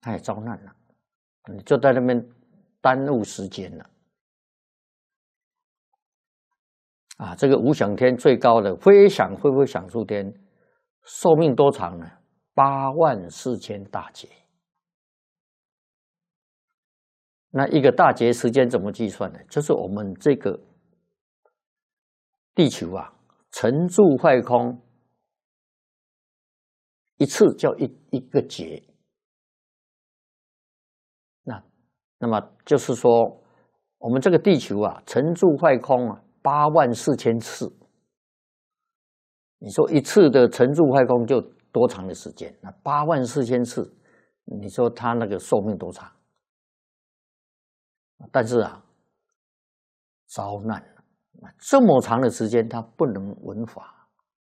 他也遭难了，你就在那边耽误时间了。啊，这个无想天最高的非想非非想处天，寿命多长呢？84000大劫。那一个大劫时间怎么计算呢？就是我们这个地球啊，沉住坏空一次叫一个劫。那么就是说，我们这个地球啊，沉住坏空啊，84000次。你说一次的沉住坏空就多长的时间？那84000次，你说他那个寿命多长？但是啊，遭难了，这么长的时间他不能闻法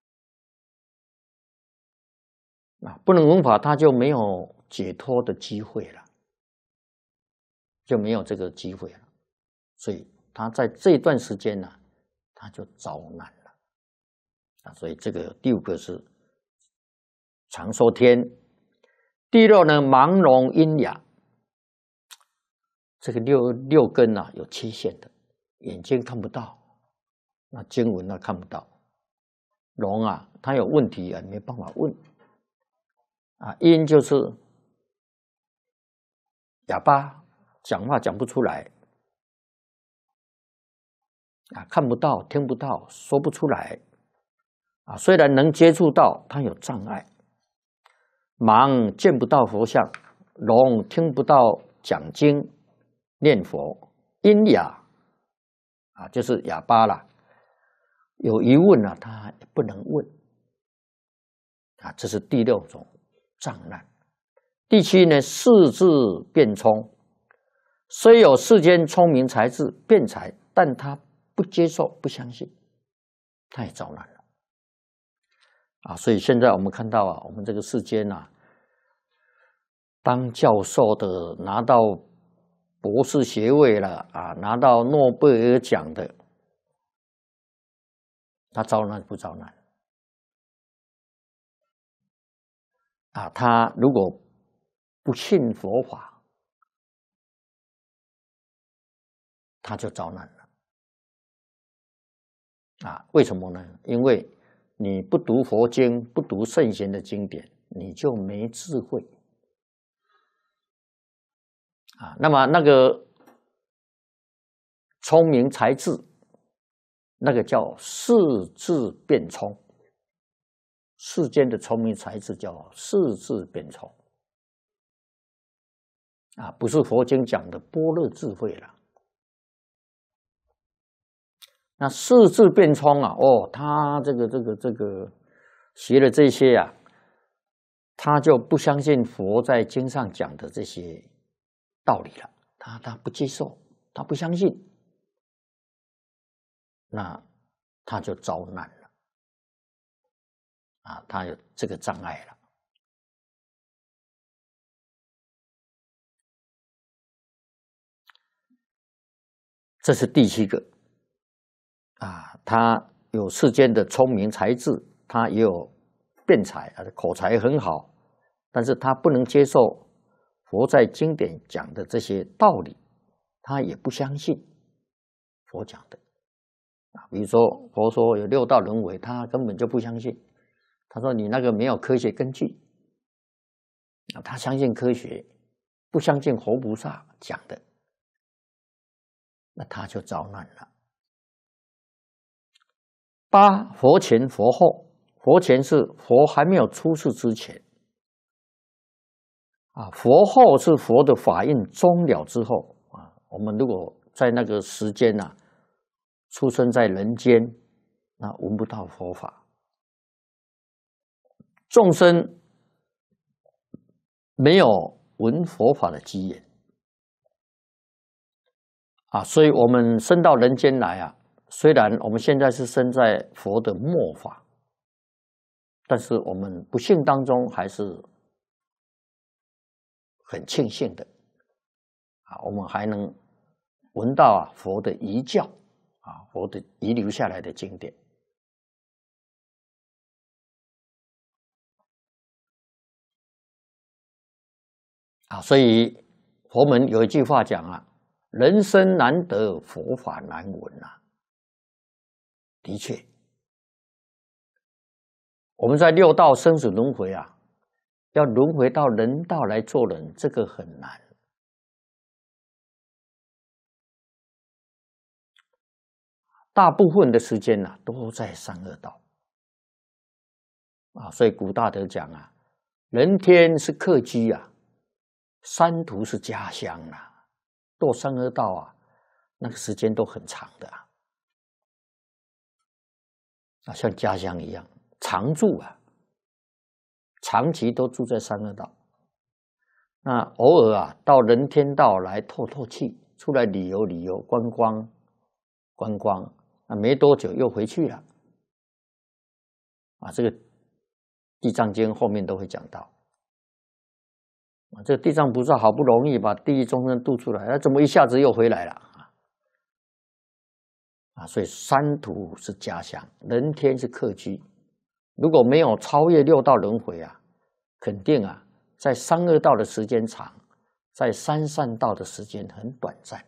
啊，不能闻法，他就没有解脱的机会了，就没有这个机会了，所以他在这段时间呢，他就遭难了啊。所以这个第5个是长寿天，第6呢盲聋喑哑。这个六根啊有缺陷的，眼睛看不到，那经文看不到，聋啊，他有问题啊，没办法问啊。喑就是哑巴，讲话讲不出来啊，看不到，听不到，说不出来啊。虽然能接触到，他有障碍。盲见不到佛像，聋听不到讲经念佛，喑哑啊，就是哑巴啦。有疑问啊，他也不能问啊，这是第6种障难。第7呢，世智辩聪，虽有世间聪明才智辩才，但他不接受、不相信，他也遭难了啊。所以现在我们看到啊，我们这个世间啊，当教授的拿到博士学位了啊，拿到诺贝尔奖的，他遭难不遭难啊？他如果不信佛法，他就遭难了啊？为什么呢？因为你不读佛经，不读圣贤的经典，你就没智慧啊。那么那个聪明才智，那个叫世智辩聪。世间的聪明才智叫世智辩聪啊，不是佛经讲的般若智慧了。那世智辩聪啊，哦，他这个学了这些啊，他就不相信佛在经上讲的这些道理了，他不接受，他不相信，那他就遭难了啊，他有这个障碍了。这是第7个啊，他有世间的聪明才智，他也有辩才，口才很好，但是他不能接受佛在经典讲的这些道理，他也不相信佛讲的啊。比如说佛说有6道轮回，他根本就不相信，他说你那个没有科学根据啊，他相信科学，不相信佛菩萨讲的，那他就遭难了。8佛前佛后，佛前是佛还没有出世之前啊，佛后是佛的法印终了之后啊。我们如果在那个时间啊，出生在人间，那闻不到佛法，众生没有闻佛法的机缘啊，所以我们生到人间来啊，虽然我们现在是生在佛的末法，但是我们不幸当中还是很庆幸的啊，我们还能闻到佛的遗教啊，佛的遗留下来的经典所以佛门有一句话讲啊，人生难得，佛法难闻啊。的确，我们在六道生死轮回啊，要轮回到人道来做人，这个很难。大部分的时间啊，都在三恶道所以古大德讲啊，人天是客居啊，三途是家乡啊，堕三恶道啊，那个时间都很长的像家乡一样常住啊，长期都住在三恶道。那偶尔啊，到人天道来透透气，出来旅游旅游，观光，没多久又回去了这个地藏经后面都会讲到这个地藏菩萨好不容易把地狱众生渡出来，怎么一下子又回来了所以三途是家乡，人天是客居。如果没有超越六道轮回肯定在三恶道的时间长，在三善道的时间很短暂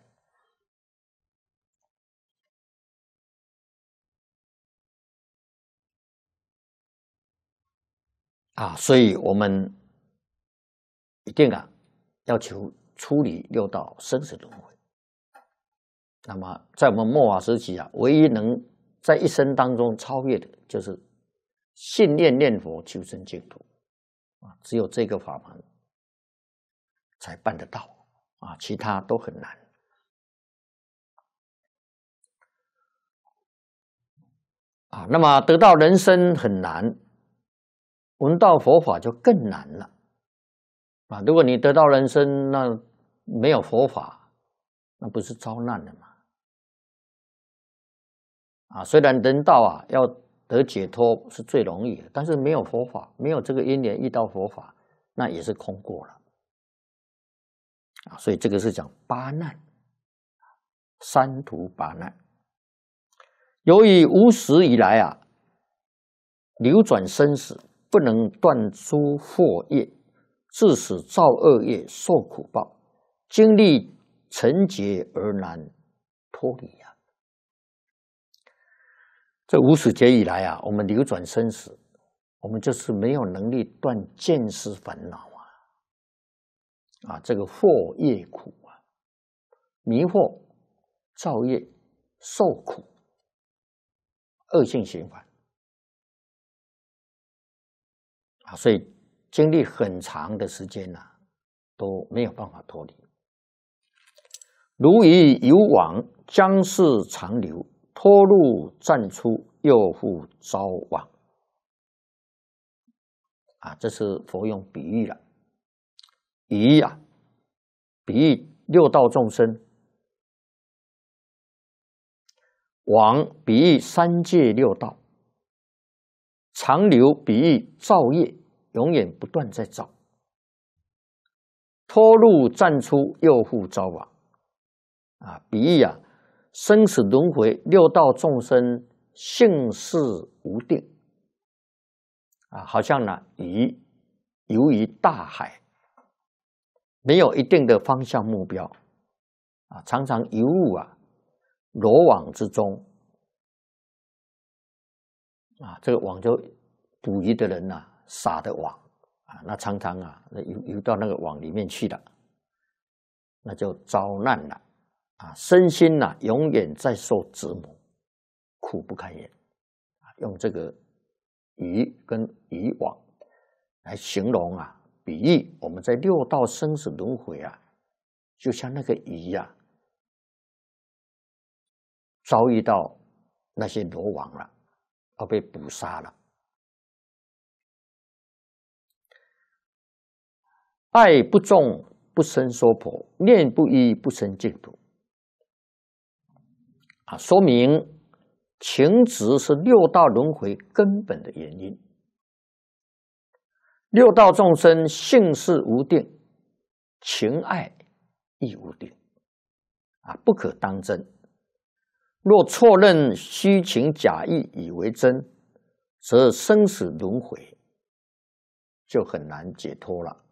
所以我们一定要求处理六道生死轮回。那么在我们末法时期唯一能在一生当中超越的，就是信念佛，求生净土只有这个法门才办得到其他都很难那么得到人生很难，闻到佛法就更难了如果你得到人生，那没有佛法，那不是遭难了吗虽然人道要得解脱是最容易的，但是没有佛法，没有这个因缘遇到佛法，那也是空过了所以这个是讲八难，三途八难。由于无始以来流转生死，不能断诸祸业，致使造恶业受苦报，经历成劫而难脱离这无始劫以来我们流转生死，我们就是没有能力断见思烦恼这个惑业苦迷惑造业受苦，恶性循环所以经历很长的时间都没有办法脱离。如以有往，将是长流，脱入暂出，又复招往这是佛用比喻了。以比喻六道众生，往比喻三界六道，长流比喻造业永远不断在造，脱入暂出，又复招往比喻生死轮回，六道众生性事无定好像鱼游于大海，没有一定的方向目标常常游入罗网之中这个网就捕鱼的人撒的网那常常游到那个网里面去了，那就遭难了身心永远在受折磨，苦不堪言用这个鱼跟渔网来形容比喻我们在六道生死轮回就像那个鱼遭遇到那些罗网了，要被捕杀了。爱不重不生娑婆，念不依不生净土说明情执是六道轮回根本的原因。六道众生性事无定，情爱亦无定不可当真。若错认虚情假意以为真，则生死轮回就很难解脱了